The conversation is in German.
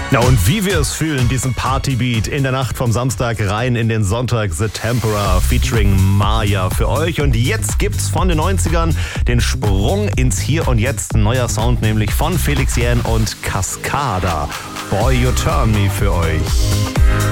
Na und wie wir es fühlen, diesen Partybeat in der Nacht vom Samstag rein in den Sonntag, The Temperor featuring Maya für euch. Und jetzt gibt's von den 90ern den Sprung ins Hier und Jetzt. Ein neuer Sound, nämlich von Felix Jähn und Cascada. Boy, You Turn Me für euch.